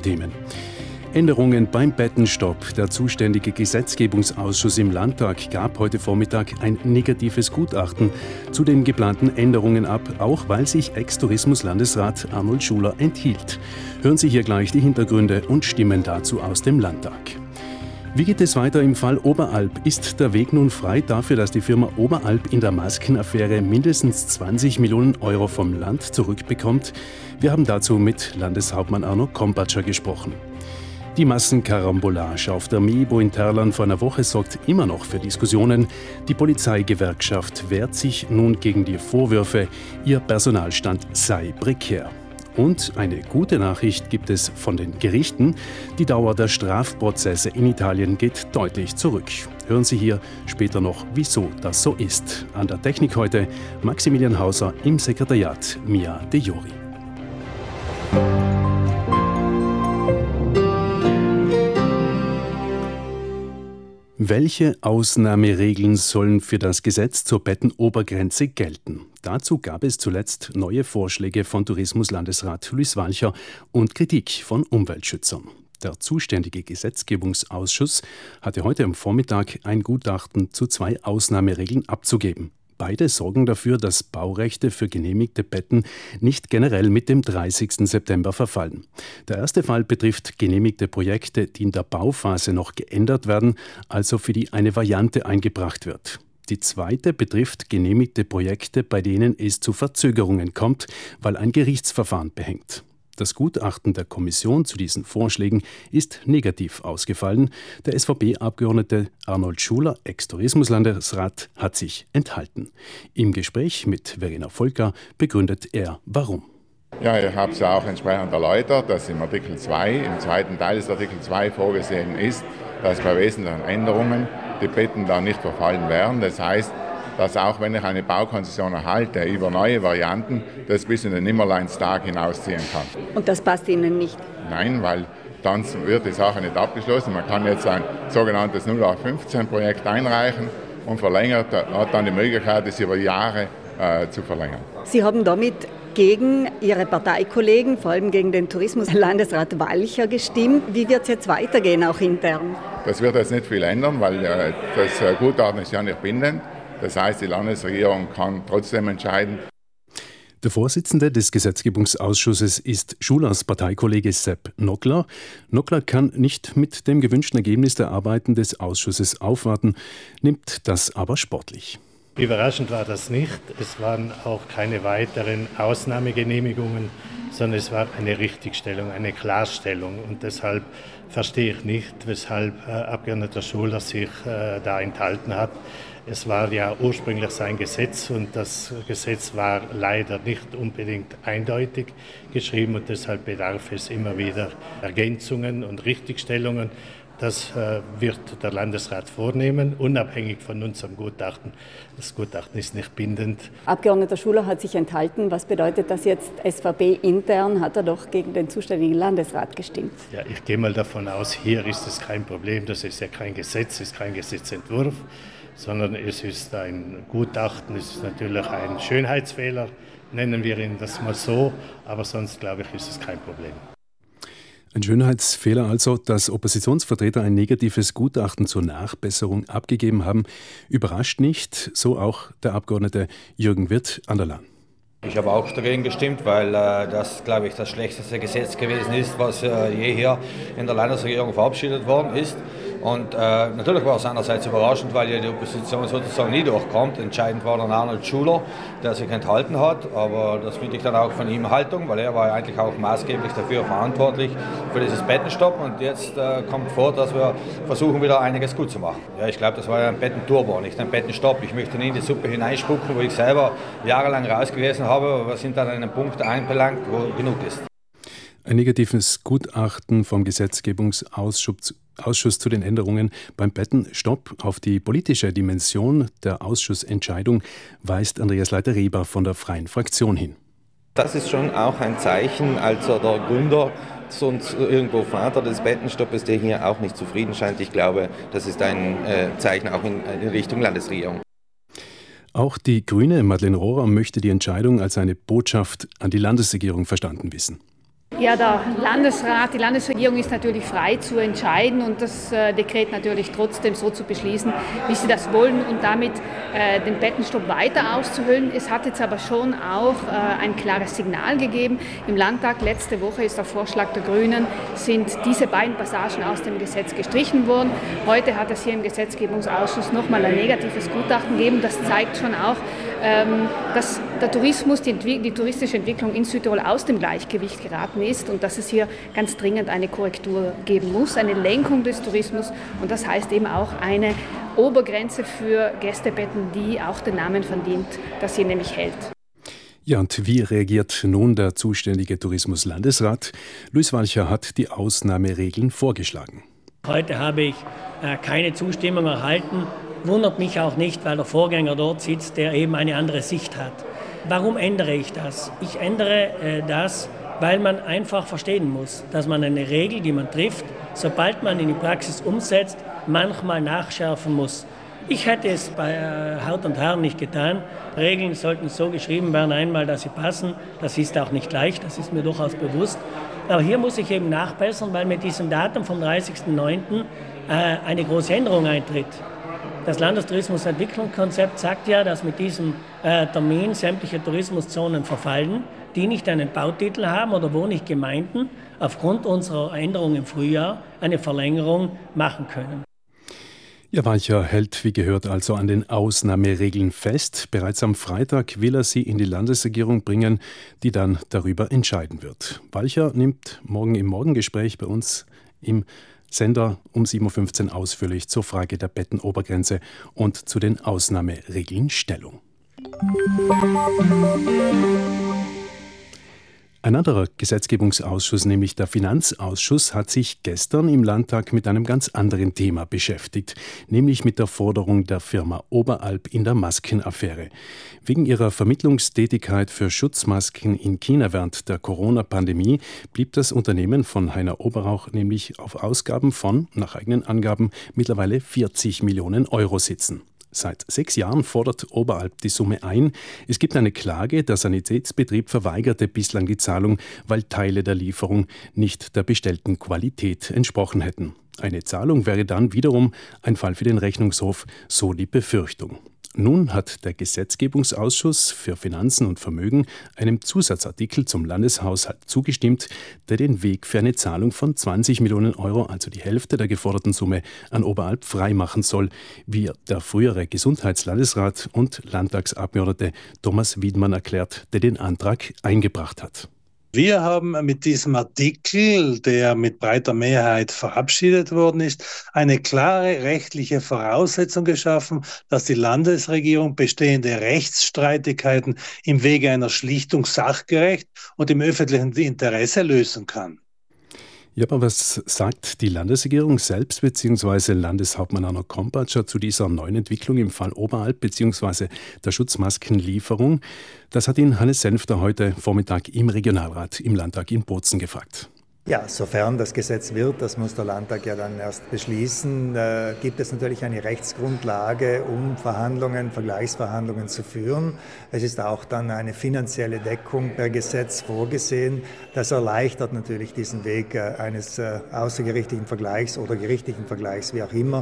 Themen. Änderungen beim Bettenstopp. Der zuständige Gesetzgebungsausschuss im Landtag gab heute Vormittag ein negatives Gutachten zu den geplanten Änderungen ab, auch weil sich Ex-Tourismuslandesrat Arnold Schuler enthielt. Hören Sie hier gleich die Hintergründe und Stimmen dazu aus dem Landtag. Wie geht es weiter im Fall Oberalp? Ist der Weg nun frei dafür, dass die Firma Oberalp in der Maskenaffäre mindestens 20 Millionen Euro vom Land zurückbekommt? Wir haben dazu mit Landeshauptmann Arno Kompatscher gesprochen. Die Massenkarambolage auf der Miibo in Terlan vor einer Woche sorgt immer noch für Diskussionen. Die Polizeigewerkschaft wehrt sich nun gegen die Vorwürfe, ihr Personalstand sei prekär. Und eine gute Nachricht gibt es von den Gerichten. Die Dauer der Strafprozesse in Italien geht deutlich zurück. Hören Sie hier später noch, wieso das so ist. An der Technik heute Maximilian Hauser, im Sekretariat Mia De Jori. Welche Ausnahmeregeln sollen für das Gesetz zur Bettenobergrenze gelten? Dazu gab es zuletzt neue Vorschläge von Tourismuslandesrat Luis Walcher und Kritik von Umweltschützern. Der zuständige Gesetzgebungsausschuss hatte heute am Vormittag ein Gutachten zu 2 Ausnahmeregeln abzugeben. Beide sorgen dafür, dass Baurechte für genehmigte Betten nicht generell mit dem 30. September verfallen. Der erste Fall betrifft genehmigte Projekte, die in der Bauphase noch geändert werden, also für die eine Variante eingebracht wird. Die zweite betrifft genehmigte Projekte, bei denen es zu Verzögerungen kommt, weil ein Gerichtsverfahren behängt. Das Gutachten der Kommission zu diesen Vorschlägen ist negativ ausgefallen. Der SVP-Abgeordnete Arnold Schuler, Ex-Tourismuslandesrat, hat sich enthalten. Im Gespräch mit Verena Volker begründet er, warum. Ja, ich habe es ja auch entsprechend erläutert, dass im Artikel 2, im zweiten Teil des Artikel 2 vorgesehen ist, dass bei wesentlichen Änderungen die Betten da nicht verfallen werden. Das heißt, dass auch wenn ich eine Baukonzession erhalte über neue Varianten, das bis in den Nimmerleinstag hinausziehen kann. Und das passt Ihnen nicht? Nein, weil dann wird die Sache nicht abgeschlossen. Man kann jetzt ein sogenanntes 0815-Projekt einreichen und verlängert, hat dann die Möglichkeit, es über Jahre zu verlängern. Sie haben damit gegen Ihre Parteikollegen, vor allem gegen den Tourismuslandesrat Walcher, gestimmt. Wie wird es jetzt weitergehen, auch intern? Das wird jetzt nicht viel ändern, weil das Gutachten ist ja nicht bindend. Das heißt, die Landesregierung kann trotzdem entscheiden. Der Vorsitzende des Gesetzgebungsausschusses ist Schulers Parteikollege Sepp Nockler. Nockler kann nicht mit dem gewünschten Ergebnis der Arbeiten des Ausschusses aufwarten, nimmt das aber sportlich. Überraschend war das nicht. Es waren auch keine weiteren Ausnahmegenehmigungen, sondern es war eine Richtigstellung, eine Klarstellung. Und deshalb verstehe ich nicht, weshalb Abgeordneter Schuler sich da enthalten hat. Es war ja ursprünglich sein Gesetz und das Gesetz war leider nicht unbedingt eindeutig geschrieben und deshalb bedarf es immer wieder Ergänzungen und Richtigstellungen. Das wird der Landesrat vornehmen, unabhängig von unserem Gutachten. Das Gutachten ist nicht bindend. Abgeordneter Schuler hat sich enthalten. Was bedeutet das jetzt SVP intern? Hat er doch gegen den zuständigen Landesrat gestimmt? Ja, ich gehe mal davon aus, hier ist es kein Problem. Das ist ja kein Gesetz, ist kein Gesetzentwurf, sondern es ist ein Gutachten. Es ist natürlich ein Schönheitsfehler, nennen wir ihn das mal so. Aber sonst, glaube ich, ist es kein Problem. Ein Schönheitsfehler also, dass Oppositionsvertreter ein negatives Gutachten zur Nachbesserung abgegeben haben, überrascht nicht, so auch der Abgeordnete Jürgen Wirth an der Lahn. Ich habe auch dagegen gestimmt, weil das, glaube ich, das schlechteste Gesetz gewesen ist, was je hier in der Landesregierung verabschiedet worden ist. Und natürlich war es einerseits überraschend, weil ja die Opposition sozusagen nie durchkommt. Entscheidend war dann Arnold Schuler, der sich enthalten hat. Aber das finde ich dann auch von ihm Haltung, weil er war ja eigentlich auch maßgeblich dafür verantwortlich für dieses Bettenstopp. Und jetzt kommt vor, dass wir versuchen, wieder einiges gut zu machen. Ja, ich glaube, das war ja ein Bettenturbo, nicht ein Bettenstopp. Ich möchte nie in die Suppe hineinspucken, wo ich selber jahrelang raus gewesen habe. Aber wir sind dann an einem Punkt anbelangt, wo genug ist. Ein negatives Gutachten vom Gesetzgebungsausschuss zu den Änderungen beim Bettenstopp. Auf die politische Dimension der Ausschussentscheidung weist Andreas Leiter-Reber von der Freien Fraktion hin. Das ist schon auch ein Zeichen, also der Gründer und irgendwo Vater des Bettenstoppes, der hier auch nicht zufrieden scheint. Ich glaube, das ist ein Zeichen auch in Richtung Landesregierung. Auch die Grüne Madeleine Rohrer möchte die Entscheidung als eine Botschaft an die Landesregierung verstanden wissen. Ja, der Landesrat, die Landesregierung ist natürlich frei zu entscheiden und das Dekret natürlich trotzdem so zu beschließen, wie sie das wollen und damit den Bettenstopp weiter auszuhöhlen. Es hat jetzt aber schon auch ein klares Signal gegeben. Im Landtag letzte Woche ist auf Vorschlag der Grünen sind diese beiden Passagen aus dem Gesetz gestrichen worden. Heute hat es hier im Gesetzgebungsausschuss nochmal ein negatives Gutachten gegeben. Das zeigt schon auch, dass der Tourismus, die touristische Entwicklung in Südtirol aus dem Gleichgewicht geraten ist und dass es hier ganz dringend eine Korrektur geben muss, eine Lenkung des Tourismus und das heißt eben auch eine Obergrenze für Gästebetten, die auch den Namen verdient, dass sie nämlich hält. Ja, und wie reagiert nun der zuständige Tourismuslandesrat? Luis Walcher hat die Ausnahmeregeln vorgeschlagen. Heute habe ich keine Zustimmung erhalten. Wundert mich auch nicht, weil der Vorgänger dort sitzt, der eben eine andere Sicht hat. Warum ändere ich das? Ich ändere das, weil man einfach verstehen muss, dass man eine Regel, die man trifft, sobald man in die Praxis umsetzt, manchmal nachschärfen muss. Ich hätte es bei Haut und Haaren nicht getan. Regeln sollten so geschrieben werden, einmal, dass sie passen. Das ist auch nicht leicht, das ist mir durchaus bewusst. Aber hier muss ich eben nachbessern, weil mit diesem Datum vom 30.09. Eine große Änderung eintritt. Das Landestourismusentwicklungskonzept sagt ja, dass mit diesem Termin sämtliche Tourismuszonen verfallen, die nicht einen Bautitel haben oder wo nicht Gemeinden aufgrund unserer Änderung im Frühjahr eine Verlängerung machen können. Ja, Walcher hält wie gehört also an den Ausnahmeregeln fest. Bereits am Freitag will er sie in die Landesregierung bringen, die dann darüber entscheiden wird. Walcher nimmt morgen im Morgengespräch bei uns im Sender um 7.15 Uhr ausführlich zur Frage der Bettenobergrenze und zu den Ausnahmeregeln Stellung. Ein anderer Gesetzgebungsausschuss, nämlich der Finanzausschuss, hat sich gestern im Landtag mit einem ganz anderen Thema beschäftigt, nämlich mit der Forderung der Firma Oberalp in der Maskenaffäre. Wegen ihrer Vermittlungstätigkeit für Schutzmasken in China während der Corona-Pandemie blieb das Unternehmen von Heiner Oberrauch nämlich auf Ausgaben von, nach eigenen Angaben, mittlerweile 40 Millionen Euro sitzen. Seit 6 Jahren fordert Oberalp die Summe ein. Es gibt eine Klage, der Sanitätsbetrieb verweigerte bislang die Zahlung, weil Teile der Lieferung nicht der bestellten Qualität entsprochen hätten. Eine Zahlung wäre dann wiederum ein Fall für den Rechnungshof, so die Befürchtung. Nun hat der Gesetzgebungsausschuss für Finanzen und Vermögen einem Zusatzartikel zum Landeshaushalt zugestimmt, der den Weg für eine Zahlung von 20 Millionen Euro, also die Hälfte der geforderten Summe, an Oberalp freimachen soll, wie der frühere Gesundheitslandesrat und Landtagsabgeordnete Thomas Wiedmann erklärt, der den Antrag eingebracht hat. Wir haben mit diesem Artikel, der mit breiter Mehrheit verabschiedet worden ist, eine klare rechtliche Voraussetzung geschaffen, dass die Landesregierung bestehende Rechtsstreitigkeiten im Wege einer Schlichtung sachgerecht und im öffentlichen Interesse lösen kann. Ja, aber was sagt die Landesregierung selbst bzw. Landeshauptmann Arno Kompatscher zu dieser neuen Entwicklung im Fall Oberalp bzw. der Schutzmaskenlieferung? Das hat ihn Hannes Senfter heute Vormittag im Regionalrat im Landtag in Bozen gefragt. Ja, sofern das Gesetz wird, das muss der Landtag ja dann erst beschließen, gibt es natürlich eine Rechtsgrundlage, um Vergleichsverhandlungen zu führen. Es ist auch dann eine finanzielle Deckung per Gesetz vorgesehen. Das erleichtert natürlich diesen Weg eines außergerichtlichen Vergleichs oder gerichtlichen Vergleichs, wie auch immer.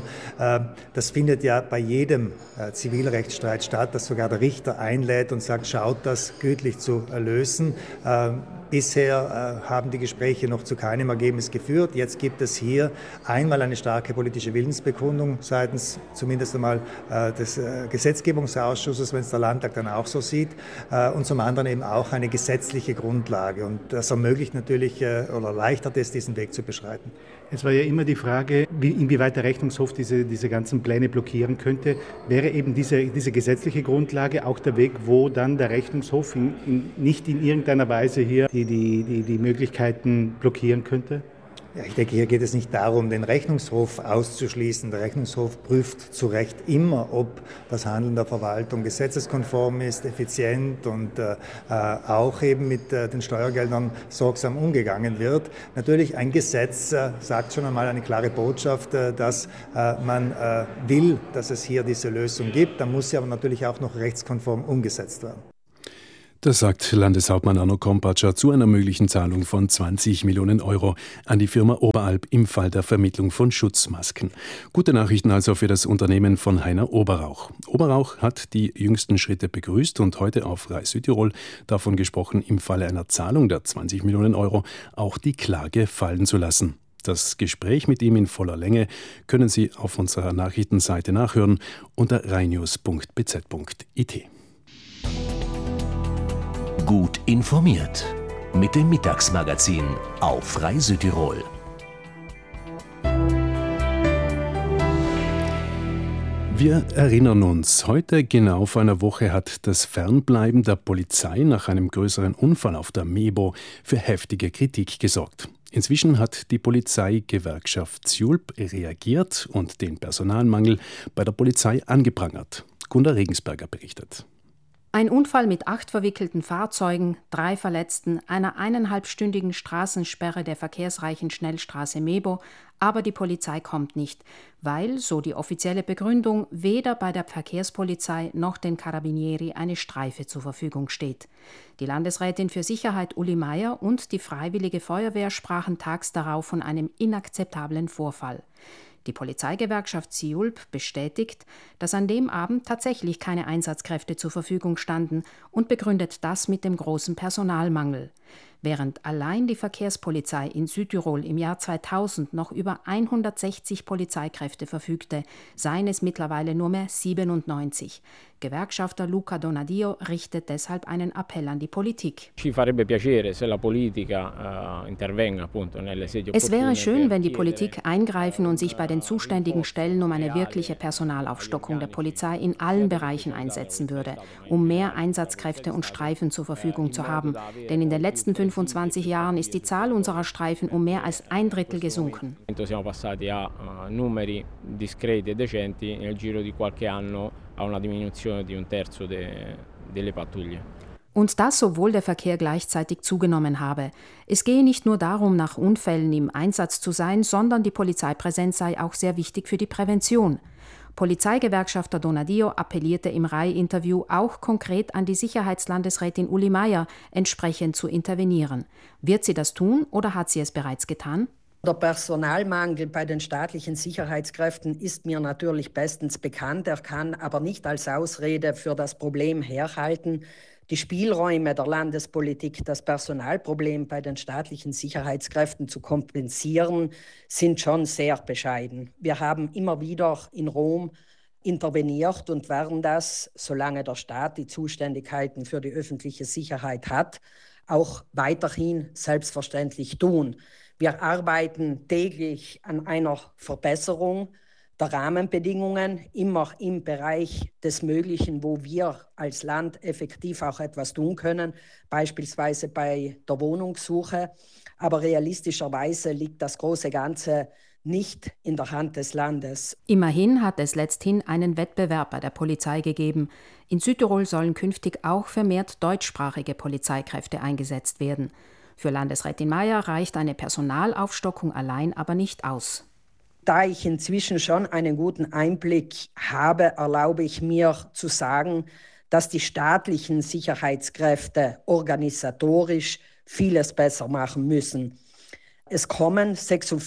Das findet ja bei jedem Zivilrechtsstreit statt, dass sogar der Richter einlädt und sagt, schaut das gütlich zu lösen. Bisher haben die Gespräche noch zu keinem Ergebnis geführt. Jetzt gibt es hier einmal eine starke politische Willensbekundung seitens zumindest einmal des Gesetzgebungsausschusses, wenn es der Landtag dann auch so sieht, und zum anderen eben auch eine gesetzliche Grundlage. Und das ermöglicht natürlich oder erleichtert es, diesen Weg zu beschreiten. Es war ja immer die Frage, inwieweit der Rechnungshof diese ganzen Pläne blockieren könnte. Wäre eben diese gesetzliche Grundlage auch der Weg, wo dann der Rechnungshof nicht in irgendeiner Weise hier die Möglichkeiten blockieren könnte? Ja, ich denke, hier geht es nicht darum, den Rechnungshof auszuschließen. Der Rechnungshof prüft zu Recht immer, ob das Handeln der Verwaltung gesetzeskonform ist, effizient und auch eben mit den Steuergeldern sorgsam umgegangen wird. Natürlich, ein Gesetz sagt schon einmal eine klare Botschaft, dass man will, dass es hier diese Lösung gibt. Da muss sie aber natürlich auch noch rechtskonform umgesetzt werden. Das sagt Landeshauptmann Arno Kompatscher zu einer möglichen Zahlung von 20 Millionen Euro an die Firma Oberalp im Fall der Vermittlung von Schutzmasken. Gute Nachrichten also für das Unternehmen von Heiner Oberrauch. Oberrauch hat die jüngsten Schritte begrüßt und heute auf Rai Südtirol davon gesprochen, im Falle einer Zahlung der 20 Millionen Euro auch die Klage fallen zu lassen. Das Gespräch mit ihm in voller Länge können Sie auf unserer Nachrichtenseite nachhören unter rainews.bz.it. Gut informiert mit dem Mittagsmagazin auf Rai Südtirol. Wir erinnern uns, heute genau vor einer Woche hat das Fernbleiben der Polizei nach einem größeren Unfall auf der Mebo für heftige Kritik gesorgt. Inzwischen hat die Polizeigewerkschaft ZIULP reagiert und den Personalmangel bei der Polizei angeprangert. Gunda Regensberger berichtet. Ein Unfall mit 8 verwickelten Fahrzeugen, 3 Verletzten, einer 1,5-stündigen Straßensperre der verkehrsreichen Schnellstraße Mebo, aber die Polizei kommt nicht, weil, so die offizielle Begründung, weder bei der Verkehrspolizei noch den Carabinieri eine Streife zur Verfügung steht. Die Landesrätin für Sicherheit Uli Meier und die Freiwillige Feuerwehr sprachen tags darauf von einem inakzeptablen Vorfall. Die Polizeigewerkschaft ZIULP bestätigt, dass an dem Abend tatsächlich keine Einsatzkräfte zur Verfügung standen und begründet das mit dem großen Personalmangel. Während allein die Verkehrspolizei in Südtirol im Jahr 2000 noch über 160 Polizeikräfte verfügte, seien es mittlerweile nur mehr 97. Gewerkschafter Luca Donadio richtet deshalb einen Appell an die Politik. Es wäre schön, wenn die Politik eingreifen und sich bei den zuständigen Stellen um eine wirkliche Personalaufstockung der Polizei in allen Bereichen einsetzen würde, um mehr Einsatzkräfte und Streifen zur Verfügung zu haben. Denn in den letzten 25 Jahren ist die Zahl unserer Streifen um mehr als 1/3 gesunken. Und das, obwohl der Verkehr gleichzeitig zugenommen habe. Es gehe nicht nur darum, nach Unfällen im Einsatz zu sein, sondern die Polizeipräsenz sei auch sehr wichtig für die Prävention. Polizeigewerkschafter Donadio appellierte im RAI-Interview auch konkret an die Sicherheitslandesrätin Uli Meier, entsprechend zu intervenieren. Wird sie das tun oder hat sie es bereits getan? Der Personalmangel bei den staatlichen Sicherheitskräften ist mir natürlich bestens bekannt. Er kann aber nicht als Ausrede für das Problem herhalten. Die Spielräume der Landespolitik, das Personalproblem bei den staatlichen Sicherheitskräften zu kompensieren, sind schon sehr bescheiden. Wir haben immer wieder in Rom interveniert und werden das, solange der Staat die Zuständigkeiten für die öffentliche Sicherheit hat, auch weiterhin selbstverständlich tun. Wir arbeiten täglich an einer Verbesserung der Rahmenbedingungen, immer im Bereich des Möglichen, wo wir als Land effektiv auch etwas tun können, beispielsweise bei der Wohnungssuche. Aber realistischerweise liegt das große Ganze nicht in der Hand des Landes. Immerhin hat es letzthin einen Wettbewerb bei der Polizei gegeben. In Südtirol sollen künftig auch vermehrt deutschsprachige Polizeikräfte eingesetzt werden. Für Landesrätin Meier reicht eine Personalaufstockung allein aber nicht aus. Da ich inzwischen schon einen guten Einblick habe, erlaube ich mir zu sagen, dass die staatlichen Sicherheitskräfte organisatorisch vieles besser machen müssen. Es kommen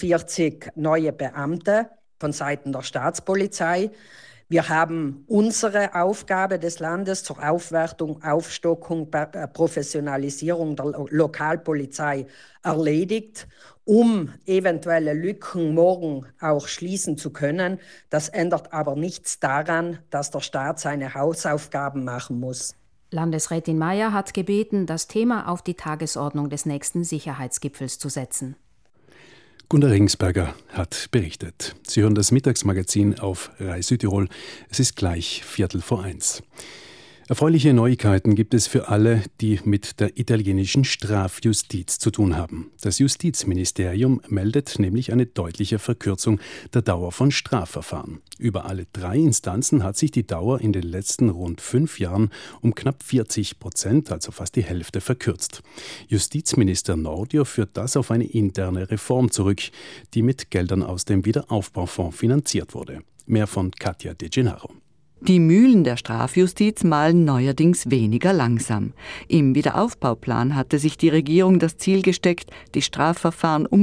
46 neue Beamte von Seiten der Staatspolizei. Wir haben unsere Aufgabe des Landes zur Aufwertung, Aufstockung, Professionalisierung der Lokalpolizei erledigt, um eventuelle Lücken morgen auch schließen zu können. Das ändert aber nichts daran, dass der Staat seine Hausaufgaben machen muss. Landesrätin Meier hat gebeten, das Thema auf die Tagesordnung des nächsten Sicherheitsgipfels zu setzen. Gunda Regensberger hat berichtet. Sie hören das Mittagsmagazin auf Rai Südtirol. Es ist gleich 1:15. Erfreuliche Neuigkeiten gibt es für alle, die mit der italienischen Strafjustiz zu tun haben. Das Justizministerium meldet nämlich eine deutliche Verkürzung der Dauer von Strafverfahren. Über alle 3 Instanzen hat sich die Dauer in den letzten rund 5 Jahren um knapp 40%, also fast die Hälfte, verkürzt. Justizminister Nordio führt das auf eine interne Reform zurück, die mit Geldern aus dem Wiederaufbaufonds finanziert wurde. Mehr von Katja De Gennaro. Die Mühlen der Strafjustiz mahlen neuerdings weniger langsam. Im Wiederaufbauplan hatte sich die Regierung das Ziel gesteckt, die Strafverfahren um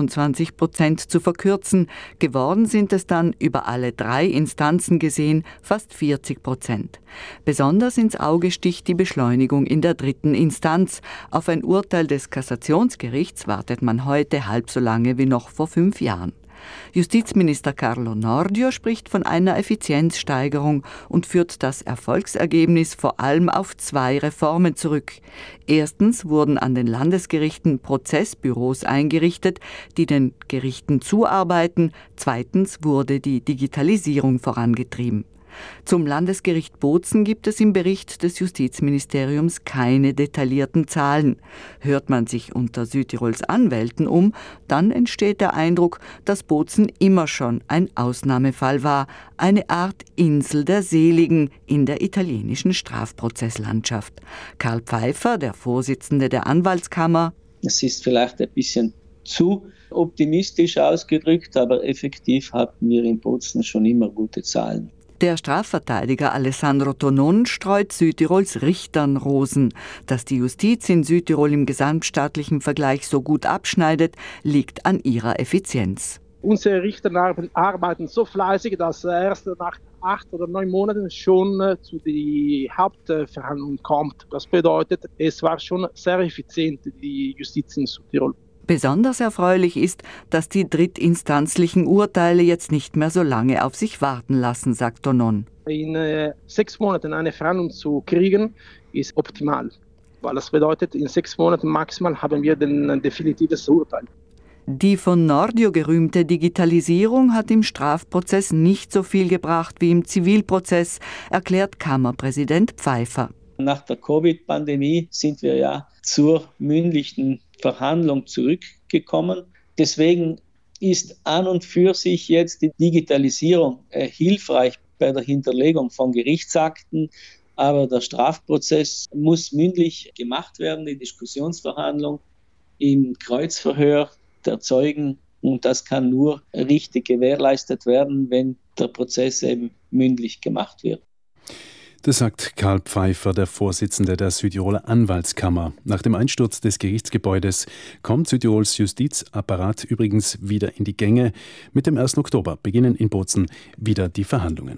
25% zu verkürzen. Geworden sind es dann über alle 3 Instanzen gesehen fast 40%. Besonders ins Auge sticht die Beschleunigung in der 3. Instanz. Auf ein Urteil des Kassationsgerichts wartet man heute halb so lange wie noch vor 5 Jahren. Justizminister Carlo Nordio spricht von einer Effizienzsteigerung und führt das Erfolgsergebnis vor allem auf 2 Reformen zurück. Erstens wurden an den Landesgerichten Prozessbüros eingerichtet, die den Gerichten zuarbeiten. Zweitens wurde die Digitalisierung vorangetrieben. Zum Landesgericht Bozen gibt es im Bericht des Justizministeriums keine detaillierten Zahlen. Hört man sich unter Südtirols Anwälten um, dann entsteht der Eindruck, dass Bozen immer schon ein Ausnahmefall war, eine Art Insel der Seligen in der italienischen Strafprozesslandschaft. Karl Pfeiffer, der Vorsitzende der Anwaltskammer: Es ist vielleicht ein bisschen zu optimistisch ausgedrückt, aber effektiv hatten wir in Bozen schon immer gute Zahlen. Der Strafverteidiger Alessandro Tonon streut Südtirols Richtern Rosen. Dass die Justiz in Südtirol im gesamtstaatlichen Vergleich so gut abschneidet, liegt an ihrer Effizienz. Unsere Richter arbeiten so fleißig, dass erst nach 8 oder 9 Monaten schon zu der Hauptverhandlung kommt. Das bedeutet, es war schon sehr effizient, die Justiz in Südtirol. Besonders erfreulich ist, dass die drittinstanzlichen Urteile jetzt nicht mehr so lange auf sich warten lassen, sagt Tonon. In 6 Monaten eine Verhandlung zu kriegen, ist optimal. Weil das bedeutet, in 6 Monaten maximal haben wir ein definitives Urteil. Die von Nordio gerühmte Digitalisierung hat im Strafprozess nicht so viel gebracht wie im Zivilprozess, erklärt Kammerpräsident Pfeiffer. Nach der Covid-Pandemie sind wir ja zur mündlichen Verhandlung zurückgekommen. Deswegen ist an und für sich jetzt die Digitalisierung hilfreich bei der Hinterlegung von Gerichtsakten. Aber der Strafprozess muss mündlich gemacht werden, die Diskussionsverhandlung im Kreuzverhör der Zeugen. Und das kann nur richtig gewährleistet werden, wenn der Prozess eben mündlich gemacht wird. Das sagt Karl Pfeiffer, der Vorsitzende der Südtiroler Anwaltskammer. Nach dem Einsturz des Gerichtsgebäudes kommt Südtirols Justizapparat übrigens wieder in die Gänge. Mit dem 1. Oktober beginnen in Bozen wieder die Verhandlungen.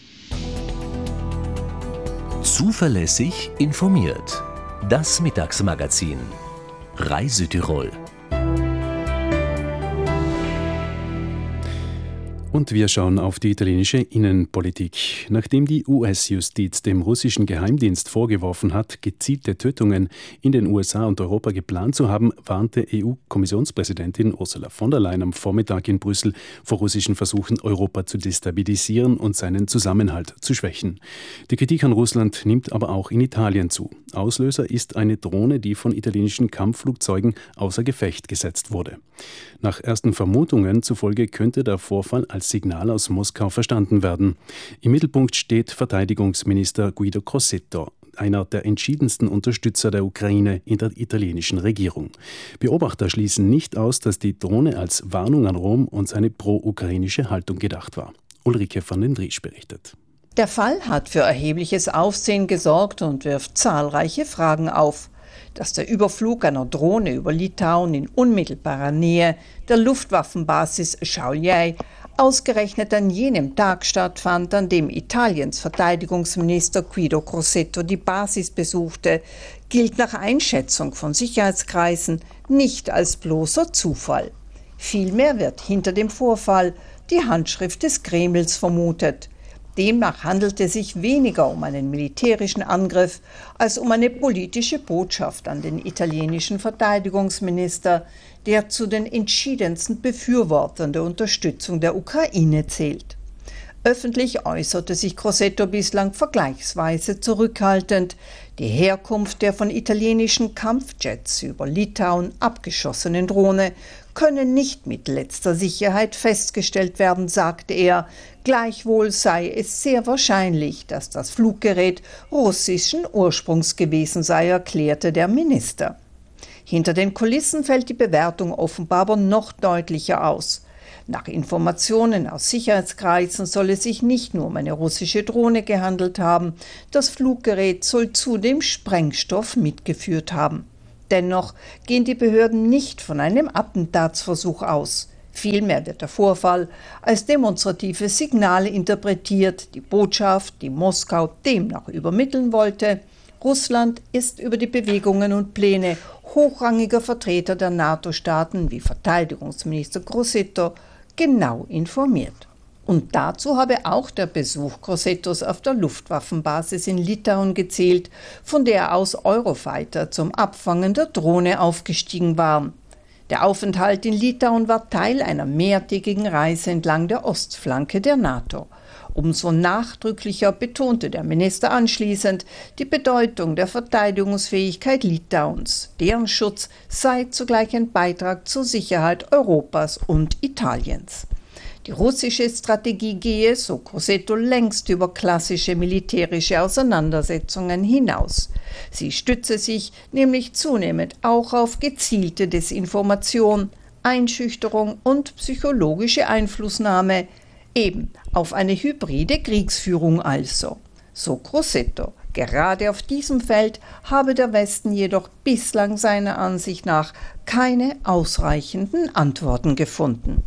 Zuverlässig informiert. Das Mittagsmagazin. Reisütirol. Und wir schauen auf die italienische Innenpolitik. Nachdem die US-Justiz dem russischen Geheimdienst vorgeworfen hat, gezielte Tötungen in den USA und Europa geplant zu haben, warnte EU-Kommissionspräsidentin Ursula von der Leyen am Vormittag in Brüssel vor russischen Versuchen, Europa zu destabilisieren und seinen Zusammenhalt zu schwächen. Die Kritik an Russland nimmt aber auch in Italien zu. Auslöser ist eine Drohne, die von italienischen Kampfflugzeugen außer Gefecht gesetzt wurde. Nach ersten Vermutungen zufolge könnte der Vorfall als Signal aus Moskau verstanden werden. Im Mittelpunkt steht Verteidigungsminister Guido Crosetto, einer der entschiedensten Unterstützer der Ukraine in der italienischen Regierung. Beobachter schließen nicht aus, dass die Drohne als Warnung an Rom und seine pro-ukrainische Haltung gedacht war. Ulrike van den Driesch berichtet. Der Fall hat für erhebliches Aufsehen gesorgt und wirft zahlreiche Fragen auf. Dass der Überflug einer Drohne über Litauen in unmittelbarer Nähe der Luftwaffenbasis Šiauliai ausgerechnet an jenem Tag stattfand, an dem Italiens Verteidigungsminister Guido Crosetto die Basis besuchte, gilt nach Einschätzung von Sicherheitskreisen nicht als bloßer Zufall. Vielmehr wird hinter dem Vorfall die Handschrift des Kremls vermutet. Demnach handelt es sich weniger um einen militärischen Angriff als um eine politische Botschaft an den italienischen Verteidigungsminister, der zu den entschiedensten Befürwortern der Unterstützung der Ukraine zählt. Öffentlich äußerte sich Crosetto bislang vergleichsweise zurückhaltend. Die Herkunft der von italienischen Kampfjets über Litauen abgeschossenen Drohne könne nicht mit letzter Sicherheit festgestellt werden, sagte er. Gleichwohl sei es sehr wahrscheinlich, dass das Fluggerät russischen Ursprungs gewesen sei, erklärte der Minister. Hinter den Kulissen fällt die Bewertung offenbar aber noch deutlicher aus. Nach Informationen aus Sicherheitskreisen soll es sich nicht nur um eine russische Drohne gehandelt haben. Das Fluggerät soll zudem Sprengstoff mitgeführt haben. Dennoch gehen die Behörden nicht von einem Attentatsversuch aus. Vielmehr wird der Vorfall als demonstrative Signale interpretiert, die Botschaft, die Moskau demnach übermitteln wollte: Russland ist über die Bewegungen und Pläne hochrangiger Vertreter der NATO-Staaten wie Verteidigungsminister Crosetto genau informiert. Und dazu habe auch der Besuch Crosettos auf der Luftwaffenbasis in Litauen gezählt, von der aus Eurofighter zum Abfangen der Drohne aufgestiegen waren. Der Aufenthalt in Litauen war Teil einer mehrtägigen Reise entlang der Ostflanke der NATO. Umso nachdrücklicher betonte der Minister anschließend die Bedeutung der Verteidigungsfähigkeit Litauens. Deren Schutz sei zugleich ein Beitrag zur Sicherheit Europas und Italiens. Die russische Strategie gehe, so Crosetto, längst über klassische militärische Auseinandersetzungen hinaus. Sie stütze sich nämlich zunehmend auch auf gezielte Desinformation, Einschüchterung und psychologische Einflussnahme, eben auf eine hybride Kriegsführung also. So Crosetto. Gerade auf diesem Feld habe der Westen jedoch bislang seiner Ansicht nach keine ausreichenden Antworten gefunden.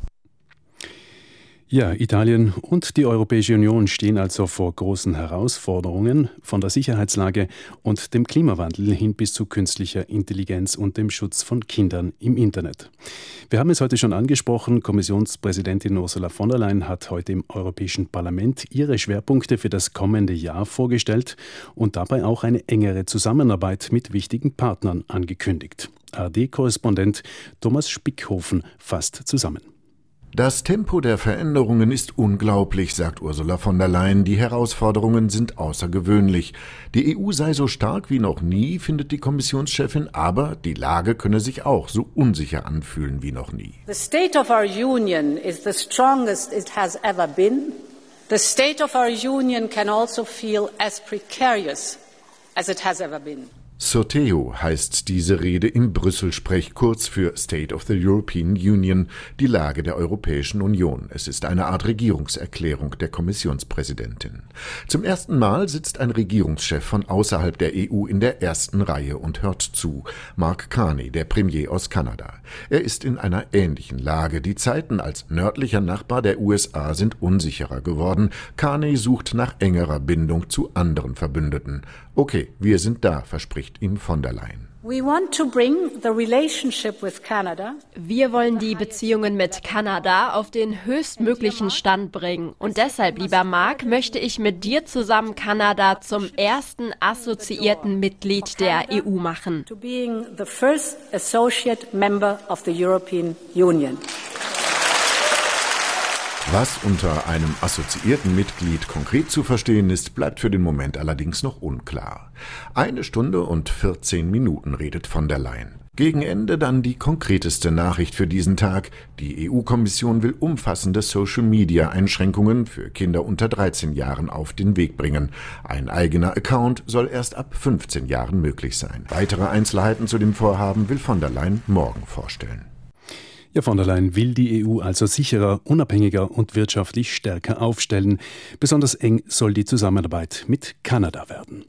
Ja, Italien und die Europäische Union stehen also vor großen Herausforderungen, von der Sicherheitslage und dem Klimawandel hin bis zu künstlicher Intelligenz und dem Schutz von Kindern im Internet. Wir haben es heute schon angesprochen, Kommissionspräsidentin Ursula von der Leyen hat heute im Europäischen Parlament ihre Schwerpunkte für das kommende Jahr vorgestellt und dabei auch eine engere Zusammenarbeit mit wichtigen Partnern angekündigt. ARD-Korrespondent Thomas Spickhofen fasst zusammen. Das Tempo der Veränderungen ist unglaublich, sagt Ursula von der Leyen. Die Herausforderungen sind außergewöhnlich. Die EU sei so stark wie noch nie, findet die Kommissionschefin, aber die Lage könne sich auch so unsicher anfühlen wie noch nie. The state of our union is the strongest it has ever been. The state of our union can also feel as precarious as it has ever been. Sorteo heißt diese Rede im Brüssel-Sprech, kurz für State of the European Union, die Lage der Europäischen Union. Es ist eine Art Regierungserklärung der Kommissionspräsidentin. Zum ersten Mal sitzt ein Regierungschef von außerhalb der EU in der ersten Reihe und hört zu. Mark Carney, der Premier aus Kanada. Er ist in einer ähnlichen Lage. Die Zeiten als nördlicher Nachbar der USA sind unsicherer geworden. Carney sucht nach engerer Bindung zu anderen Verbündeten. Okay, wir sind da, verspricht ihm von der Leyen. Wir wollen die Beziehungen mit Kanada auf den höchstmöglichen Stand bringen. Und deshalb, lieber Mark, möchte ich mit dir zusammen Kanada zum ersten assoziierten Mitglied der EU machen. Was unter einem assoziierten Mitglied konkret zu verstehen ist, bleibt für den Moment allerdings noch unklar. 1 Stunde und 14 Minuten redet von der Leyen. Gegen Ende dann die konkreteste Nachricht für diesen Tag. Die EU-Kommission will umfassende Social-Media-Einschränkungen für Kinder unter 13 Jahren auf den Weg bringen. Ein eigener Account soll erst ab 15 Jahren möglich sein. Weitere Einzelheiten zu dem Vorhaben will von der Leyen morgen vorstellen. Ja, von der Leyen will die EU also sicherer, unabhängiger und wirtschaftlich stärker aufstellen. Besonders eng soll die Zusammenarbeit mit Kanada werden.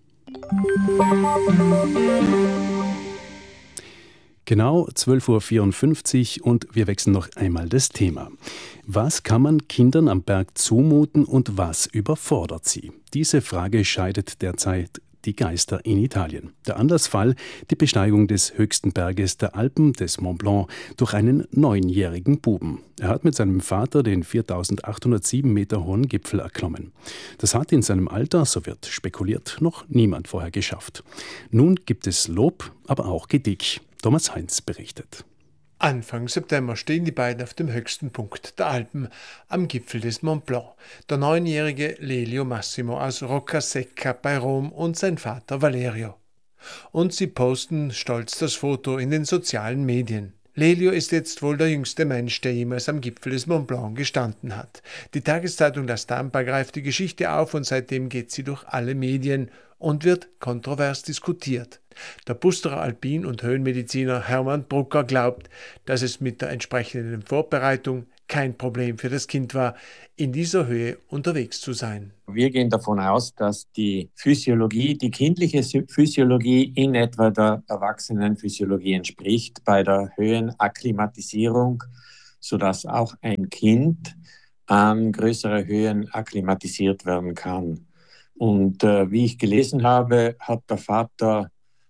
Genau 12.54 Uhr und wir wechseln noch einmal das Thema. Was kann man Kindern am Berg zumuten und was überfordert sie? Diese Frage scheidet derzeit die Geister in Italien. Der Anlassfall: die Besteigung des höchsten Berges der Alpen, des Mont Blanc, durch einen 9-jährigen Buben. Er hat mit seinem Vater den 4.807 Meter hohen Gipfel erklommen. Das hat in seinem Alter, so wird spekuliert, noch niemand vorher geschafft. Nun gibt es Lob, aber auch Kritik. Thomas Heinz berichtet. Anfang September stehen die beiden auf dem höchsten Punkt der Alpen, am Gipfel des Mont Blanc. Der 9-jährige Lelio Massimo aus Roccasecca bei Rom und sein Vater Valerio. Und sie posten stolz das Foto in den sozialen Medien. Lelio ist jetzt wohl der jüngste Mensch, der jemals am Gipfel des Mont Blanc gestanden hat. Die Tageszeitung La Stampa greift die Geschichte auf und seitdem geht sie durch alle Medien und wird kontrovers diskutiert. Der Busterer Alpin- und Höhenmediziner Hermann Brucker glaubt, dass es mit der entsprechenden Vorbereitung kein Problem für das Kind war, in dieser Höhe unterwegs zu sein. Wir gehen davon aus, dass die Physiologie, die kindliche Physiologie in etwa der Erwachsenenphysiologie entspricht bei der Höhenakklimatisierung, sodass auch ein Kind an größere Höhen akklimatisiert werden kann. Und wie ich gelesen habe, hat der Vater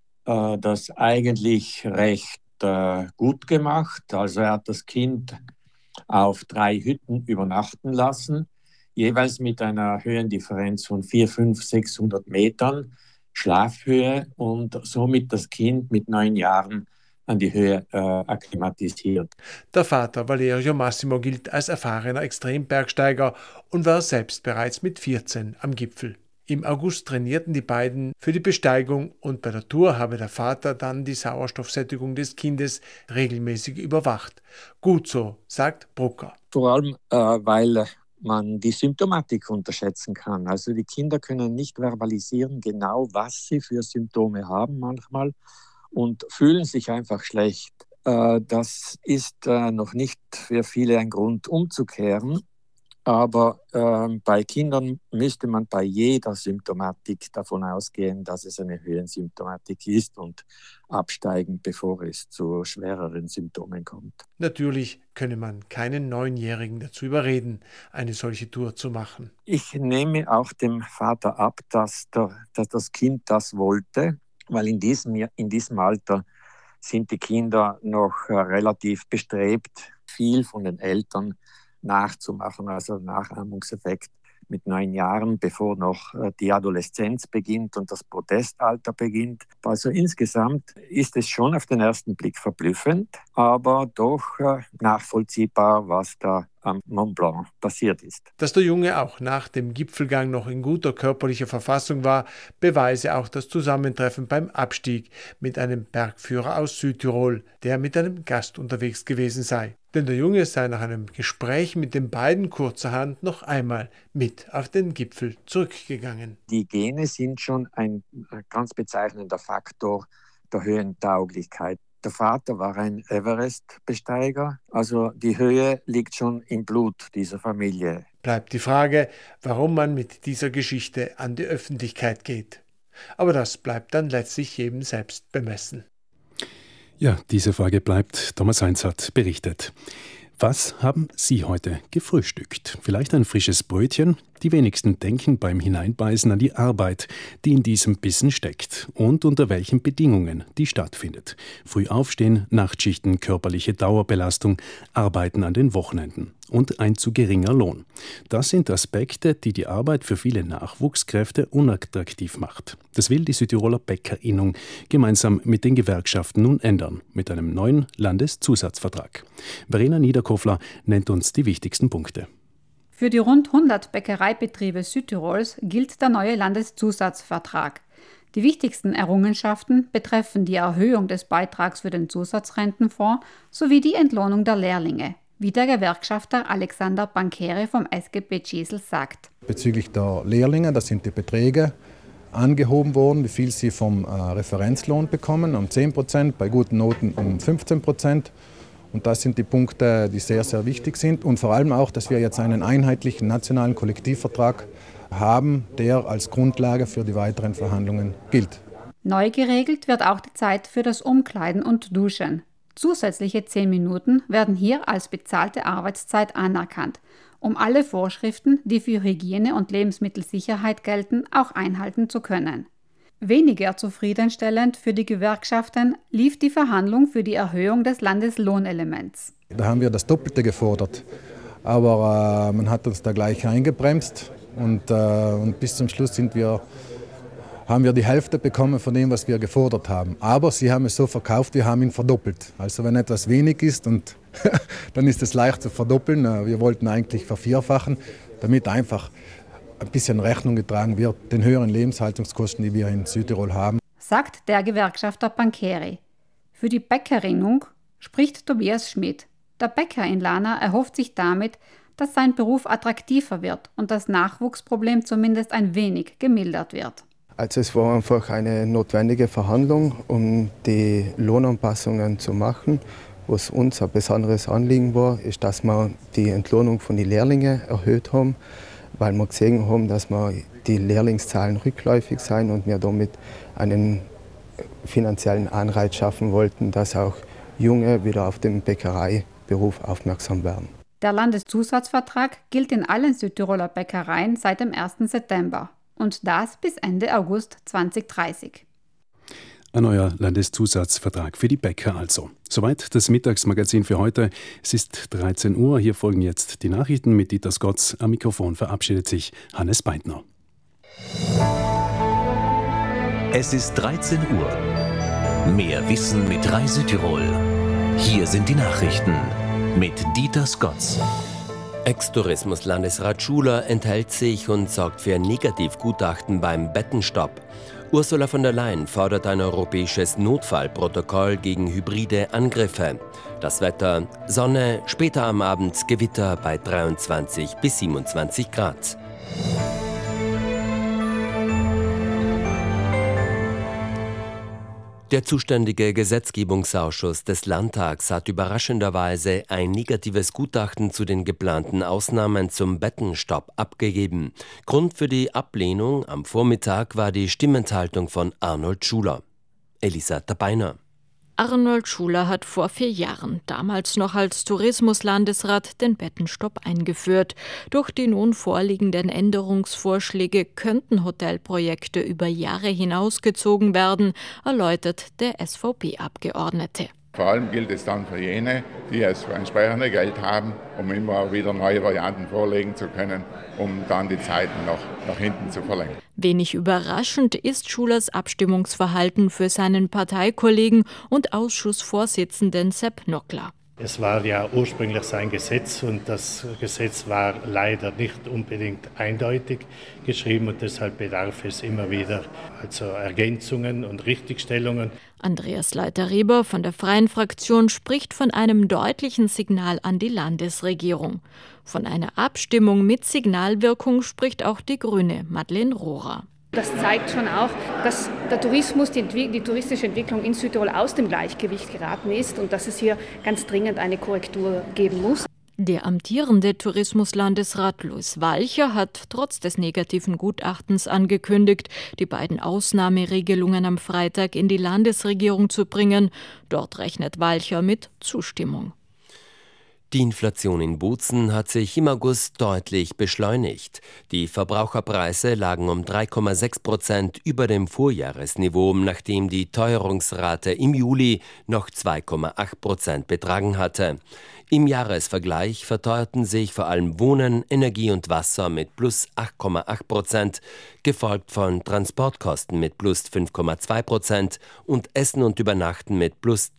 das eigentlich recht gut gemacht. Also er hat das Kind auf 3 Hütten übernachten lassen, jeweils mit einer Höhendifferenz von 400, 500, 600 Metern Schlafhöhe und somit das Kind mit 9 Jahren an die Höhe akklimatisiert. Der Vater Valerio Massimo gilt als erfahrener Extrembergsteiger und war selbst bereits mit 14 am Gipfel. Im August trainierten die beiden für die Besteigung und bei der Tour habe der Vater dann die Sauerstoffsättigung des Kindes regelmäßig überwacht. Gut so, sagt Brucker. Vor allem, weil man die Symptomatik unterschätzen kann. Also die Kinder können nicht verbalisieren genau, was sie für Symptome haben manchmal und fühlen sich einfach schlecht. Das ist noch nicht für viele ein Grund umzukehren. Aber bei Kindern müsste man bei jeder Symptomatik davon ausgehen, dass es eine Höhensymptomatik ist und absteigen, bevor es zu schwereren Symptomen kommt. Natürlich könne man keinen 9-Jährigen dazu überreden, eine solche Tour zu machen. Ich nehme auch dem Vater ab, dass das Kind das wollte, weil in diesem Alter sind die Kinder noch relativ bestrebt, viel von den Eltern nachzumachen, also Nachahmungseffekt mit 9 Jahren, bevor noch die Adoleszenz beginnt und das Protestalter beginnt. Also insgesamt ist es schon auf den ersten Blick verblüffend, aber doch nachvollziehbar, was da am Mont Blanc passiert ist. Dass der Junge auch nach dem Gipfelgang noch in guter körperlicher Verfassung war, beweise auch das Zusammentreffen beim Abstieg mit einem Bergführer aus Südtirol, der mit einem Gast unterwegs gewesen sei. Denn der Junge sei nach einem Gespräch mit den beiden kurzerhand noch einmal mit auf den Gipfel zurückgegangen. Die Gene sind schon ein ganz bezeichnender Faktor der Höhentauglichkeit. Der Vater war ein Everest-Besteiger, also die Höhe liegt schon im Blut dieser Familie. Bleibt die Frage, warum man mit dieser Geschichte an die Öffentlichkeit geht. Aber das bleibt dann letztlich jedem selbst bemessen. Ja, diese Frage bleibt. Thomas Heinz hat berichtet. Was haben Sie heute gefrühstückt? Vielleicht ein frisches Brötchen? Die wenigsten denken beim Hineinbeißen an die Arbeit, die in diesem Bissen steckt und unter welchen Bedingungen die stattfindet. Früh aufstehen, Nachtschichten, körperliche Dauerbelastung, Arbeiten an den Wochenenden und ein zu geringer Lohn. Das sind Aspekte, die die Arbeit für viele Nachwuchskräfte unattraktiv macht. Das will die Südtiroler Bäckerinnung gemeinsam mit den Gewerkschaften nun ändern, mit einem neuen Landeszusatzvertrag. Verena Niederkofler nennt uns die wichtigsten Punkte. Für die rund 100 Bäckereibetriebe Südtirols gilt der neue Landeszusatzvertrag. Die wichtigsten Errungenschaften betreffen die Erhöhung des Beitrags für den Zusatzrentenfonds sowie die Entlohnung der Lehrlinge, wie der Gewerkschafter Alexander Bankere vom SGB Gisel sagt. Bezüglich der Lehrlinge, da sind die Beträge angehoben worden, wie viel sie vom Referenzlohn bekommen, um 10%, bei guten Noten um 15%. Und das sind die Punkte, die sehr, sehr wichtig sind. Und vor allem auch, dass wir jetzt einen einheitlichen nationalen Kollektivvertrag haben, der als Grundlage für die weiteren Verhandlungen gilt. Neu geregelt wird auch die Zeit für das Umkleiden und Duschen. Zusätzliche 10 Minuten werden hier als bezahlte Arbeitszeit anerkannt, um alle Vorschriften, die für Hygiene und Lebensmittelsicherheit gelten, auch einhalten zu können. Weniger zufriedenstellend für die Gewerkschaften lief die Verhandlung für die Erhöhung des Landeslohnelements. Da haben wir das Doppelte gefordert, aber man hat uns da gleich eingebremst und bis zum Schluss haben wir die Hälfte bekommen von dem, was wir gefordert haben. Aber sie haben es so verkauft, wir haben ihn verdoppelt. Also wenn etwas wenig ist, und dann ist es leicht zu verdoppeln. Wir wollten eigentlich vervierfachen, damit einfach ein bisschen Rechnung getragen wird, den höheren Lebenshaltungskosten, die wir in Südtirol haben. Sagt der Gewerkschafter Bankeri. Für die Bäckerinnung spricht Tobias Schmidt. Der Bäcker in Lana erhofft sich damit, dass sein Beruf attraktiver wird und das Nachwuchsproblem zumindest ein wenig gemildert wird. Also es war einfach eine notwendige Verhandlung, um die Lohnanpassungen zu machen. Was uns ein besonderes Anliegen war, ist, dass wir die Entlohnung von den Lehrlingen erhöht haben, weil wir gesehen haben, dass wir die Lehrlingszahlen rückläufig sind und wir damit einen finanziellen Anreiz schaffen wollten, dass auch Junge wieder auf den Bäckereiberuf aufmerksam werden. Der Landeszusatzvertrag gilt in allen Südtiroler Bäckereien seit dem 1. September und das bis Ende August 2030. Ein neuer Landeszusatzvertrag für die Bäcker also. Soweit das Mittagsmagazin für heute. Es ist 13 Uhr. Hier folgen jetzt die Nachrichten mit Dieter Skotz. Am Mikrofon verabschiedet sich Hannes Beitner. Es ist 13 Uhr. Mehr Wissen mit Rai Südtirol. Hier sind die Nachrichten mit Dieter Skotz. Ex-Tourismus-Landesrat Schuler enthält sich und sorgt für ein Negativgutachten beim Bettenstopp. Ursula von der Leyen fordert ein europäisches Notfallprotokoll gegen hybride Angriffe. Das Wetter: Sonne, später am Abend Gewitter bei 23 bis 27 Grad. Der zuständige Gesetzgebungsausschuss des Landtags hat überraschenderweise ein negatives Gutachten zu den geplanten Ausnahmen zum Bettenstopp abgegeben. Grund für die Ablehnung am Vormittag war die Stimmenthaltung von Arnold Schuler. Elisa Tabeiner. Arnold Schuler hat vor 4 Jahren, damals noch als Tourismuslandesrat, den Bettenstopp eingeführt. Durch die nun vorliegenden Änderungsvorschläge könnten Hotelprojekte über Jahre hinausgezogen werden, erläutert der SVP-Abgeordnete. Vor allem gilt es dann für jene, die das entsprechende Geld haben, um immer wieder neue Varianten vorlegen zu können, um dann die Zeiten noch nach hinten zu verlängern. Wenig überraschend ist Schulers Abstimmungsverhalten für seinen Parteikollegen und Ausschussvorsitzenden Sepp Nockler. Es war ja ursprünglich sein Gesetz und das Gesetz war leider nicht unbedingt eindeutig geschrieben und deshalb bedarf es immer wieder Ergänzungen und Richtigstellungen. Andreas Leuter-Rieber von der Freien Fraktion spricht von einem deutlichen Signal an die Landesregierung. Von einer Abstimmung mit Signalwirkung spricht auch die Grüne Madeleine Rohrer. Das zeigt schon auch, dass der Tourismus, die touristische Entwicklung in Südtirol aus dem Gleichgewicht geraten ist und dass es hier ganz dringend eine Korrektur geben muss. Der amtierende Tourismuslandesrat Louis Walcher hat trotz des negativen Gutachtens angekündigt, die beiden Ausnahmeregelungen am Freitag in die Landesregierung zu bringen. Dort rechnet Walcher mit Zustimmung. Die Inflation in Bozen hat sich im August deutlich beschleunigt. Die Verbraucherpreise lagen um 3,6% über dem Vorjahresniveau, nachdem die Teuerungsrate im Juli noch 2,8% betragen hatte. Im Jahresvergleich verteuerten sich vor allem Wohnen, Energie und Wasser mit plus 8,8%, gefolgt von Transportkosten mit plus 5,2% und Essen und Übernachten mit plus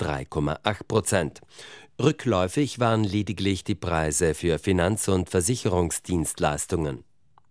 3,8%. Rückläufig waren lediglich die Preise für Finanz- und Versicherungsdienstleistungen.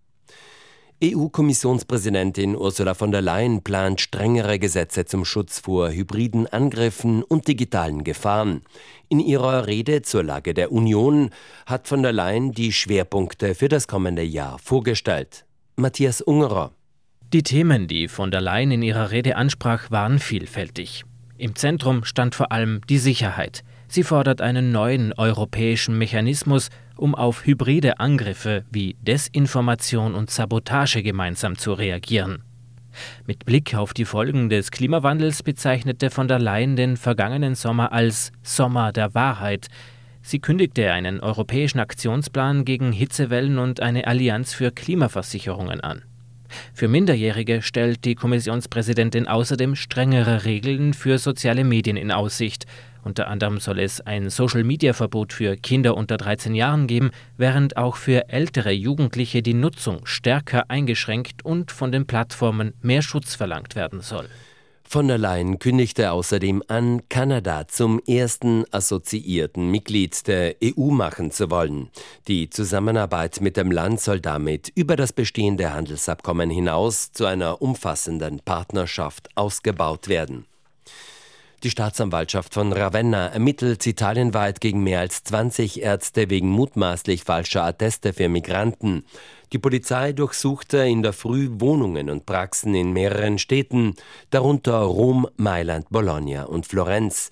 EU-Kommissionspräsidentin Ursula von der Leyen plant strengere Gesetze zum Schutz vor hybriden Angriffen und digitalen Gefahren. In ihrer Rede zur Lage der Union hat von der Leyen die Schwerpunkte für das kommende Jahr vorgestellt. Matthias Ungerer. Die Themen, die von der Leyen in ihrer Rede ansprach, waren vielfältig. Im Zentrum stand vor allem die Sicherheit. Sie fordert einen neuen europäischen Mechanismus, um auf hybride Angriffe wie Desinformation und Sabotage gemeinsam zu reagieren. Mit Blick auf die Folgen des Klimawandels bezeichnete von der Leyen den vergangenen Sommer als Sommer der Wahrheit. Sie kündigte einen europäischen Aktionsplan gegen Hitzewellen und eine Allianz für Klimaversicherungen an. Für Minderjährige stellt die Kommissionspräsidentin außerdem strengere Regeln für soziale Medien in Aussicht. Unter anderem soll es ein Social-Media-Verbot für Kinder unter 13 Jahren geben, während auch für ältere Jugendliche die Nutzung stärker eingeschränkt und von den Plattformen mehr Schutz verlangt werden soll. Von der Leyen kündigte außerdem an, Kanada zum ersten assoziierten Mitglied der EU machen zu wollen. Die Zusammenarbeit mit dem Land soll damit über das bestehende Handelsabkommen hinaus zu einer umfassenden Partnerschaft ausgebaut werden. Die Staatsanwaltschaft von Ravenna ermittelt italienweit gegen mehr als 20 Ärzte wegen mutmaßlich falscher Atteste für Migranten. Die Polizei durchsuchte in der Früh Wohnungen und Praxen in mehreren Städten, darunter Rom, Mailand, Bologna und Florenz.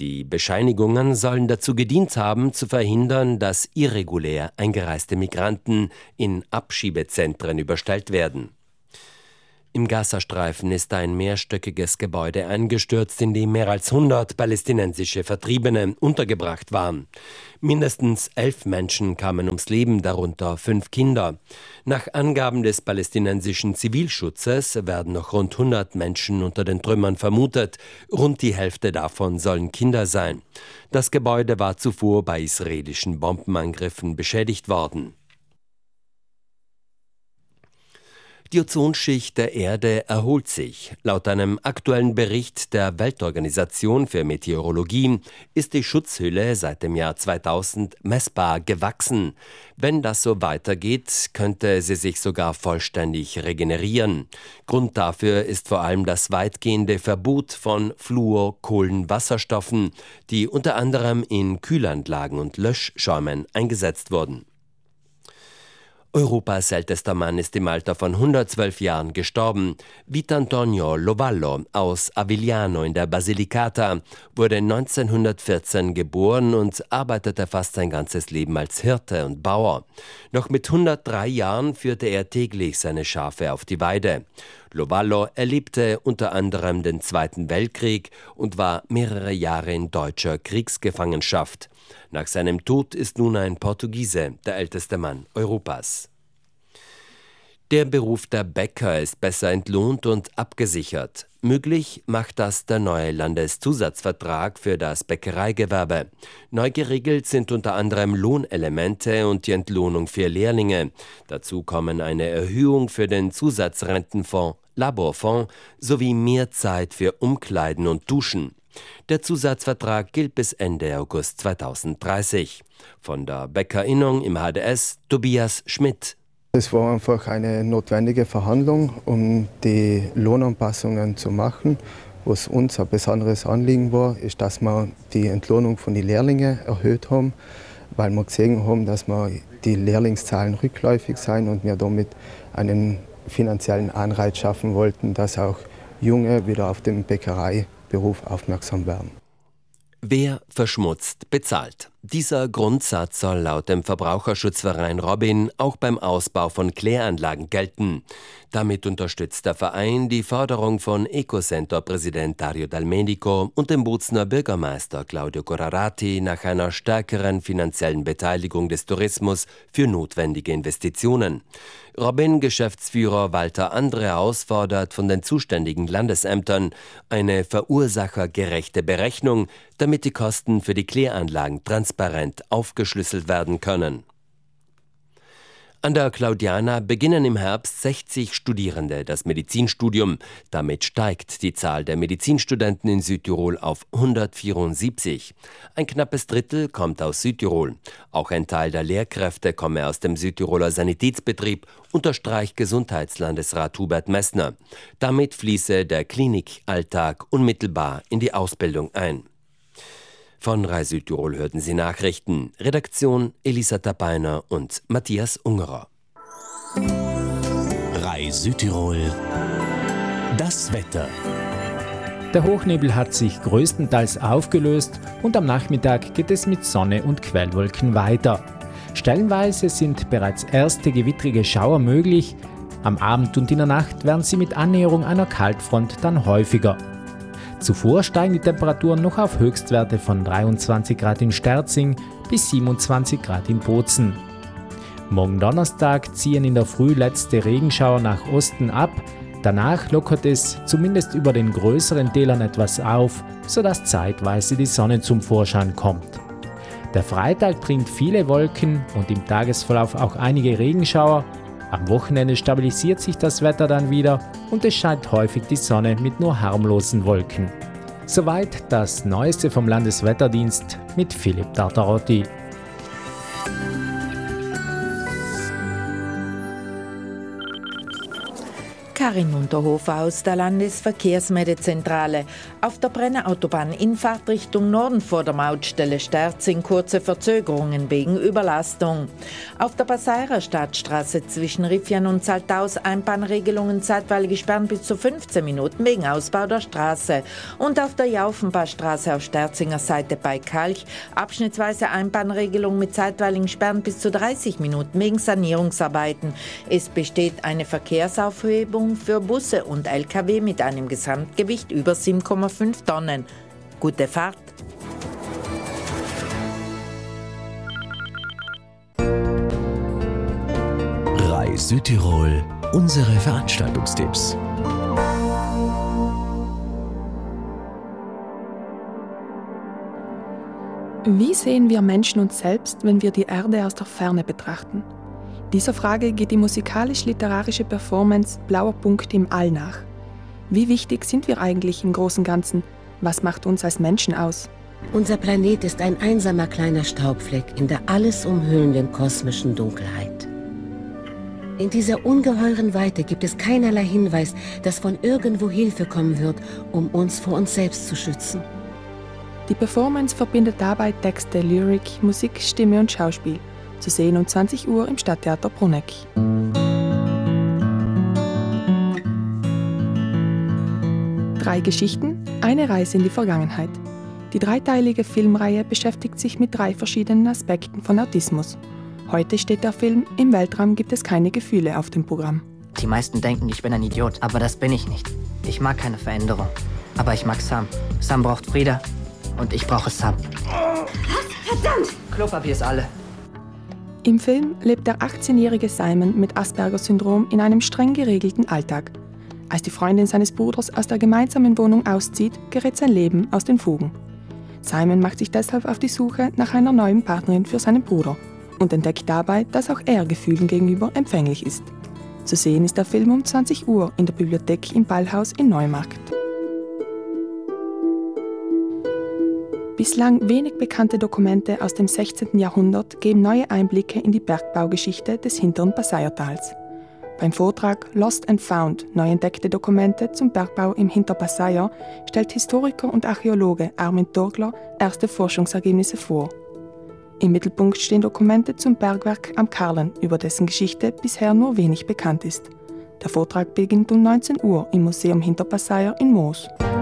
Die Bescheinigungen sollen dazu gedient haben, zu verhindern, dass irregulär eingereiste Migranten in Abschiebezentren überstellt werden. Im Gazastreifen ist ein mehrstöckiges Gebäude eingestürzt, in dem mehr als 100 palästinensische Vertriebene untergebracht waren. Mindestens 11 Menschen kamen ums Leben, darunter 5 Kinder. Nach Angaben des palästinensischen Zivilschutzes werden noch rund 100 Menschen unter den Trümmern vermutet. Rund die Hälfte davon sollen Kinder sein. Das Gebäude war zuvor bei israelischen Bombenangriffen beschädigt worden. Die Ozonschicht der Erde erholt sich. Laut einem aktuellen Bericht der Weltorganisation für Meteorologie ist die Schutzhülle seit dem Jahr 2000 messbar gewachsen. Wenn das so weitergeht, könnte sie sich sogar vollständig regenerieren. Grund dafür ist vor allem das weitgehende Verbot von Fluorkohlenwasserstoffen, die unter anderem in Kühlanlagen und Löschschäumen eingesetzt wurden. Europas ältester Mann ist im Alter von 112 Jahren gestorben. Vittorio Lovallo aus Avigliano in der Basilicata wurde 1914 geboren und arbeitete fast sein ganzes Leben als Hirte und Bauer. Noch mit 103 Jahren führte er täglich seine Schafe auf die Weide. Lovallo erlebte unter anderem den Zweiten Weltkrieg und war mehrere Jahre in deutscher Kriegsgefangenschaft. Nach seinem Tod ist nun ein Portugiese der älteste Mann Europas. Der Beruf der Bäcker ist besser entlohnt und abgesichert. Möglich macht das der neue Landeszusatzvertrag für das Bäckereigewerbe. Neu geregelt sind unter anderem Lohnelemente und die Entlohnung für Lehrlinge. Dazu kommen eine Erhöhung für den Zusatzrentenfonds, Laborfonds sowie mehr Zeit für Umkleiden und Duschen. Der Zusatzvertrag gilt bis Ende August 2030. Von der Bäckerinnung im HDS Tobias Schmidt. Es war einfach eine notwendige Verhandlung, um die Lohnanpassungen zu machen. Was uns ein besonderes Anliegen war, ist, dass wir die Entlohnung von den Lehrlingen erhöht haben, weil wir gesehen haben, dass wir die Lehrlingszahlen rückläufig sind und wir damit einen finanziellen Anreiz schaffen wollten, dass auch Junge wieder auf den Bäckereiberuf aufmerksam werden. Wer verschmutzt, bezahlt. Dieser Grundsatz soll laut dem Verbraucherschutzverein Robin auch beim Ausbau von Kläranlagen gelten. Damit unterstützt der Verein die Forderung von Ecocenter-Präsident Dario Dal Medico und dem Bozener Bürgermeister Claudio Corrarati nach einer stärkeren finanziellen Beteiligung des Tourismus für notwendige Investitionen. Robin-Geschäftsführer Walter Andreaus fordert von den zuständigen Landesämtern eine verursachergerechte Berechnung, damit die Kosten für die Kläranlagen transparent aufgeschlüsselt werden können. An der Claudiana beginnen im Herbst 60 Studierende das Medizinstudium. Damit steigt die Zahl der Medizinstudenten in Südtirol auf 174. Ein knappes Drittel kommt aus Südtirol. Auch ein Teil der Lehrkräfte komme aus dem Südtiroler Sanitätsbetrieb, unterstreicht Gesundheitslandesrat Hubert Messner. Damit fließe der Klinikalltag unmittelbar in die Ausbildung ein. Von Rai Südtirol hörten Sie Nachrichten. Redaktion Elisa Tapainer und Matthias Ungerer. Rai Südtirol. Das Wetter. Der Hochnebel hat sich größtenteils aufgelöst und am Nachmittag geht es mit Sonne und Quellwolken weiter. Stellenweise sind bereits erste gewittrige Schauer möglich. Am Abend und in der Nacht werden sie mit Annäherung einer Kaltfront dann häufiger. Zuvor steigen die Temperaturen noch auf Höchstwerte von 23 Grad in Sterzing bis 27 Grad in Bozen. Morgen Donnerstag ziehen in der Früh letzte Regenschauer nach Osten ab. Danach lockert es zumindest über den größeren Tälern etwas auf, sodass zeitweise die Sonne zum Vorschein kommt. Der Freitag bringt viele Wolken und im Tagesverlauf auch einige Regenschauer. Am Wochenende stabilisiert sich das Wetter dann wieder und es scheint häufig die Sonne mit nur harmlosen Wolken. Soweit das Neueste vom Landeswetterdienst mit Philipp Tartarotti. Karin Unterhofer aus der Landesverkehrsmeldezentrale. Auf der Brenner-Autobahn in Fahrtrichtung Norden vor der Mautstelle Sterzing kurze Verzögerungen wegen Überlastung. Auf der Passairer Stadtstraße zwischen Riffian und Saltaus Einbahnregelungen zeitweilig gesperrt bis zu 15 Minuten wegen Ausbau der Straße. Und auf der Jaufenbachstraße auf Sterzinger Seite bei Kalch abschnittsweise Einbahnregelung mit zeitweiligen Sperren bis zu 30 Minuten wegen Sanierungsarbeiten. Es besteht eine Verkehrsaufhebung für Busse und Lkw mit einem Gesamtgewicht über 7,5 Tonnen. Gute Fahrt! Reis Südtirol, unsere Veranstaltungstipps. Wie sehen wir Menschen uns selbst, wenn wir die Erde aus der Ferne betrachten? Dieser Frage geht die musikalisch-literarische Performance Blauer Punkt im All nach. Wie wichtig sind wir eigentlich im großen Ganzen? Was macht uns als Menschen aus? Unser Planet ist ein einsamer kleiner Staubfleck in der alles umhüllenden kosmischen Dunkelheit. In dieser ungeheuren Weite gibt es keinerlei Hinweis, dass von irgendwo Hilfe kommen wird, um uns vor uns selbst zu schützen. Die Performance verbindet dabei Texte, Lyrik, Musik, Stimme und Schauspiel. Zu sehen um 20 Uhr im Stadttheater Bruneck. Drei Geschichten, eine Reise in die Vergangenheit. Die dreiteilige Filmreihe beschäftigt sich mit 3 verschiedenen Aspekten von Autismus. Heute steht der Film Im Weltraum gibt es keine Gefühle auf dem Programm. Die meisten denken, ich bin ein Idiot, aber das bin ich nicht. Ich mag keine Veränderung, aber ich mag Sam. Sam braucht Frieda und ich brauche Sam. Was? Verdammt! Klopapier ist alle. Im Film lebt der 18-jährige Simon mit Asperger-Syndrom in einem streng geregelten Alltag. Als die Freundin seines Bruders aus der gemeinsamen Wohnung auszieht, gerät sein Leben aus den Fugen. Simon macht sich deshalb auf die Suche nach einer neuen Partnerin für seinen Bruder und entdeckt dabei, dass auch er Gefühlen gegenüber empfänglich ist. Zu sehen ist der Film um 20 Uhr in der Bibliothek im Ballhaus in Neumarkt. Bislang wenig bekannte Dokumente aus dem 16. Jahrhundert geben neue Einblicke in die Bergbaugeschichte des hinteren Passaiertals. Beim Vortrag Lost and Found – Neu entdeckte Dokumente zum Bergbau im Hinterpassaier stellt Historiker und Archäologe Armin Turgler erste Forschungsergebnisse vor. Im Mittelpunkt stehen Dokumente zum Bergwerk am Karlen, über dessen Geschichte bisher nur wenig bekannt ist. Der Vortrag beginnt um 19 Uhr im Museum Hinterpassaier in Moos.